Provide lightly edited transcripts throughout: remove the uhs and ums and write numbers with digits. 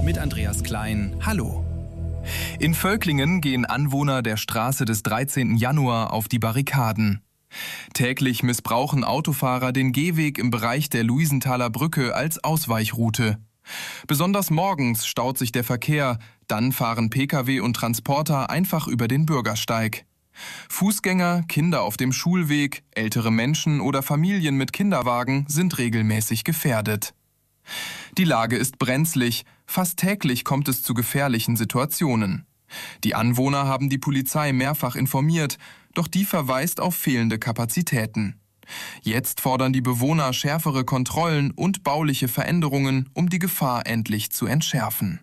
mit Andreas Klein. Hallo. In Völklingen gehen Anwohner der Straße des 13. Januar auf die Barrikaden. Täglich missbrauchen Autofahrer den Gehweg im Bereich der Luisenthaler Brücke als Ausweichroute. Besonders morgens staut sich der Verkehr, dann fahren Pkw und Transporter einfach über den Bürgersteig. Fußgänger, Kinder auf dem Schulweg, ältere Menschen oder Familien mit Kinderwagen sind regelmäßig gefährdet. Die Lage ist brenzlig, fast täglich kommt es zu gefährlichen Situationen. Die Anwohner haben die Polizei mehrfach informiert, doch die verweist auf fehlende Kapazitäten. Jetzt fordern die Bewohner schärfere Kontrollen und bauliche Veränderungen, um die Gefahr endlich zu entschärfen.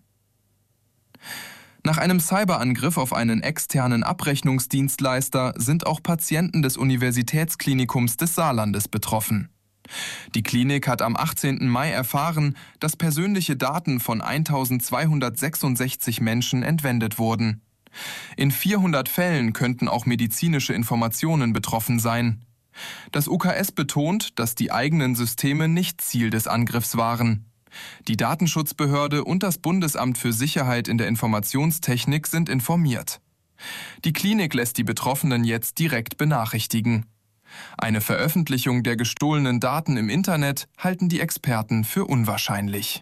Nach einem Cyberangriff auf einen externen Abrechnungsdienstleister sind auch Patienten des Universitätsklinikums des Saarlandes betroffen. Die Klinik hat am 18. Mai erfahren, dass persönliche Daten von 1266 Menschen entwendet wurden. In 400 Fällen könnten auch medizinische Informationen betroffen sein. Das UKS betont, dass die eigenen Systeme nicht Ziel des Angriffs waren. Die Datenschutzbehörde und das Bundesamt für Sicherheit in der Informationstechnik sind informiert. Die Klinik lässt die Betroffenen jetzt direkt benachrichtigen. Eine Veröffentlichung der gestohlenen Daten im Internet halten die Experten für unwahrscheinlich.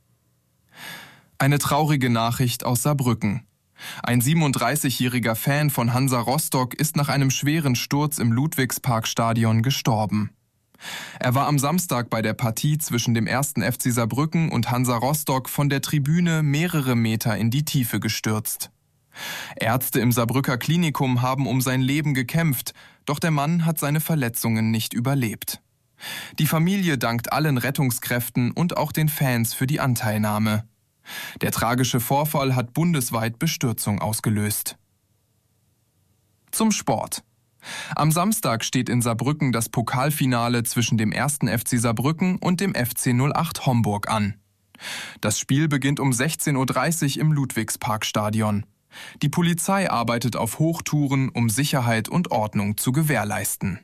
Eine traurige Nachricht aus Saarbrücken. Ein 37-jähriger Fan von Hansa Rostock ist nach einem schweren Sturz im Ludwigsparkstadion gestorben. Er war am Samstag bei der Partie zwischen dem 1. FC Saarbrücken und Hansa Rostock von der Tribüne mehrere Meter in die Tiefe gestürzt. Ärzte im Saarbrücker Klinikum haben um sein Leben gekämpft, doch der Mann hat seine Verletzungen nicht überlebt. Die Familie dankt allen Rettungskräften und auch den Fans für die Anteilnahme. Der tragische Vorfall hat bundesweit Bestürzung ausgelöst. Zum Sport. Am Samstag steht in Saarbrücken das Pokalfinale zwischen dem 1. FC Saarbrücken und dem FC 08 Homburg an. Das Spiel beginnt um 16:30 Uhr im Ludwigsparkstadion. Die Polizei arbeitet auf Hochtouren, um Sicherheit und Ordnung zu gewährleisten.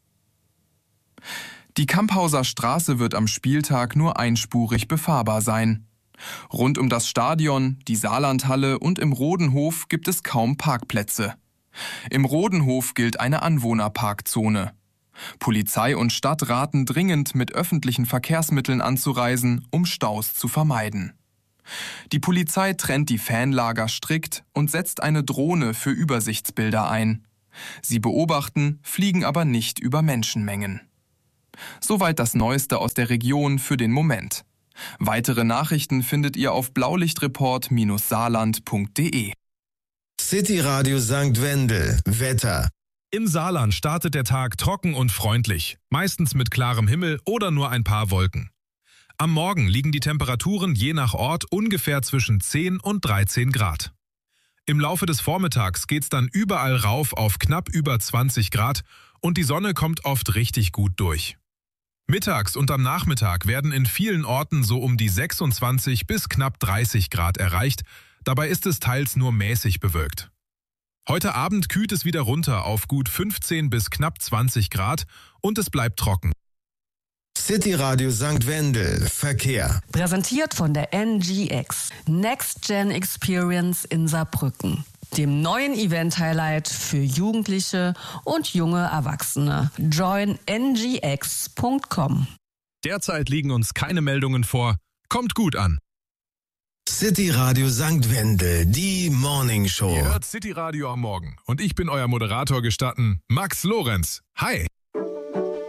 Die Kamphauser Straße wird am Spieltag nur einspurig befahrbar sein. Rund um das Stadion, die Saarlandhalle und im Rodenhof gibt es kaum Parkplätze. Im Rodenhof gilt eine Anwohnerparkzone. Polizei und Stadt raten dringend, mit öffentlichen Verkehrsmitteln anzureisen, um Staus zu vermeiden. Die Polizei trennt die Fanlager strikt und setzt eine Drohne für Übersichtsbilder ein. Sie beobachten, fliegen aber nicht über Menschenmengen. Soweit das Neueste aus der Region für den Moment. Weitere Nachrichten findet ihr auf blaulichtreport-saarland.de. City Radio St. Wendel. Wetter. Im Saarland startet der Tag trocken und freundlich, meistens mit klarem Himmel oder nur ein paar Wolken. Am Morgen liegen die Temperaturen je nach Ort ungefähr zwischen 10 und 13 Grad. Im Laufe des Vormittags geht's dann überall rauf auf knapp über 20 Grad und die Sonne kommt oft richtig gut durch. Mittags und am Nachmittag werden in vielen Orten so um die 26 bis knapp 30 Grad erreicht, dabei ist es teils nur mäßig bewölkt. Heute Abend kühlt es wieder runter auf gut 15 bis knapp 20 Grad und es bleibt trocken. City Radio St. Wendel. Verkehr. Präsentiert von der NGX. Next Gen Experience in Saarbrücken. Dem neuen Event-Highlight für Jugendliche und junge Erwachsene. Join ngx.com. Derzeit liegen uns keine Meldungen vor. Kommt gut an. City Radio St. Wendel, die Morning Show. Ihr hört City Radio am Morgen und ich bin euer Moderator gestatten, Max Lorenz. Hi!